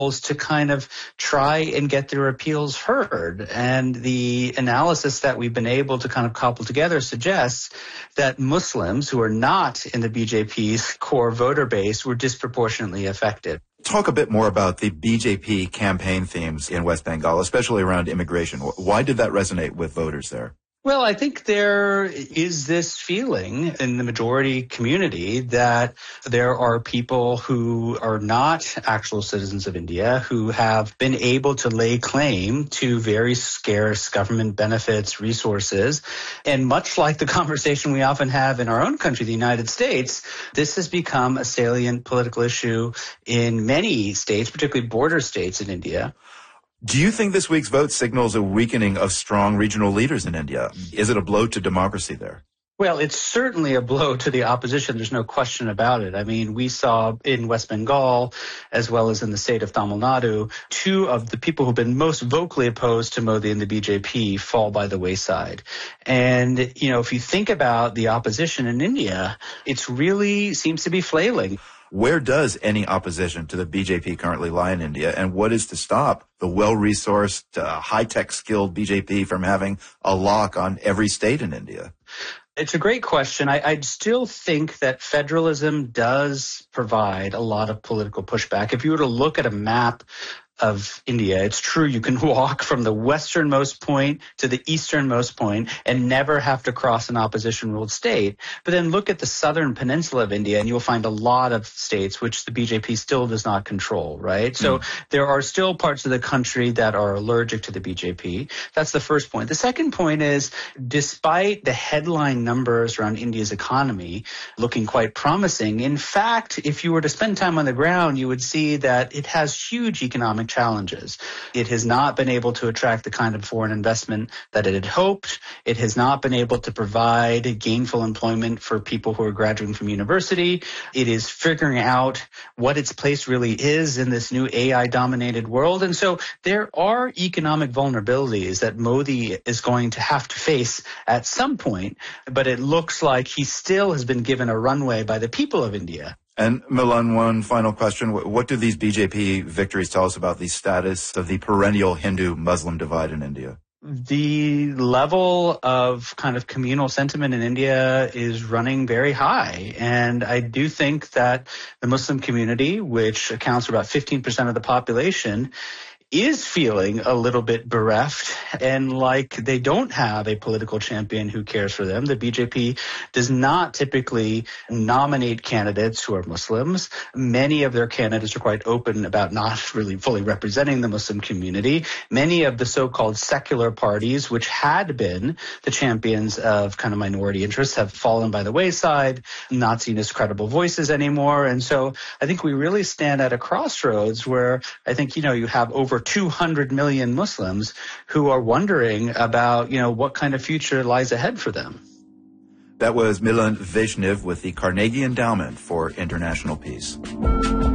to kind of try and get their appeals heard. And the analysis that we've been able to kind of cobble together suggests that Muslims who are not in the BJP's core voter base were disproportionately affected. Talk a bit more about the BJP campaign themes in West Bengal, especially around immigration. Why did that resonate with voters there? Well, I think there is this feeling in the majority community that there are people who are not actual citizens of India who have been able to lay claim to very scarce government benefits, resources. And much like the conversation we often have in our own country, the United States, this has become a salient political issue in many states, particularly border states in India. Do you think this week's vote signals a weakening of strong regional leaders in India? Is it a blow to democracy there? Well, it's certainly a blow to the opposition. There's no question about it. I mean, we saw in West Bengal, as well as in the state of Tamil Nadu, two of the people who've been most vocally opposed to Modi and the BJP fall by the wayside. And, if you think about the opposition in India, it really seems to be flailing. Where does any opposition to the BJP currently lie in India, and what is to stop the well-resourced, high-tech skilled BJP from having a lock on every state in India? It's a great question. I still think that federalism does provide a lot of political pushback. If you were to look at a map of India, it's true you can walk from the westernmost point to the easternmost point and never have to cross an opposition-ruled state. But then look at the southern peninsula of India and you'll find a lot of states which the BJP still does not control, right? So there are still parts of the country that are allergic to the BJP. That's the first point. The second point is, despite the headline numbers around India's economy looking quite promising, in fact, if you were to spend time on the ground, you would see that it has huge economic challenges. It has not been able to attract the kind of foreign investment that it had hoped. It has not been able to provide gainful employment for people who are graduating from university. It is figuring out what its place really is in this new AI-dominated world. And so there are economic vulnerabilities that Modi is going to have to face at some point, but it looks like he still has been given a runway by the people of India. And Milan, one final question. What do these BJP victories tell us about the status of the perennial Hindu-Muslim divide in India? The level of kind of communal sentiment in India is running very high. And I do think that the Muslim community, which accounts for about 15% of the population, is feeling a little bit bereft and like they don't have a political champion who cares for them. The BJP does not typically nominate candidates who are Muslims. Many of their candidates are quite open about not really fully representing the Muslim community. Many of the so-called secular parties, which had been the champions of kind of minority interests, have fallen by the wayside, not seen as credible voices anymore. And so I think we really stand at a crossroads where I think, you have over 200 million Muslims who are wondering about, what kind of future lies ahead for them. That was Milan Vaishnav with the Carnegie Endowment for International Peace.